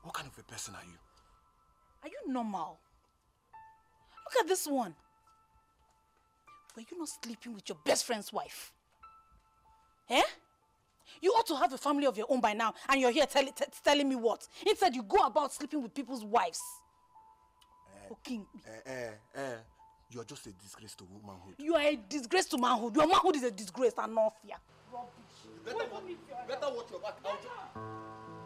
What kind of a person are you? Are you normal? Look at this one. Were you not sleeping with your best friend's wife? Eh? You ought to have a family of your own by now, and you're here telling me what? Instead, you go about sleeping with people's wives. You're just a disgrace to manhood. You are a disgrace to manhood. Your manhood is a disgrace and not fear. Rubbish. Better watch your back.